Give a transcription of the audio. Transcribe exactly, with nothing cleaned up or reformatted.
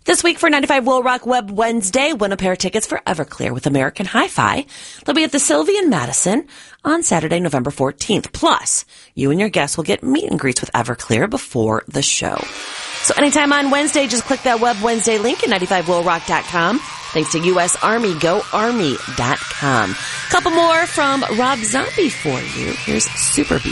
This week for ninety-five Will Rock Web Wednesday, win a pair of tickets for Everclear with American Hi-Fi. They'll be at the Sylvie in Madison on Saturday, November fourteenth. Plus, you and your guests will get meet and greets with Everclear before the show. So anytime on Wednesday, just click that Web Wednesday link at ninety-five will rock dot com. Thanks to U S Army, go army dot com. Couple more from Rob Zombie for you. Here's Super Beat.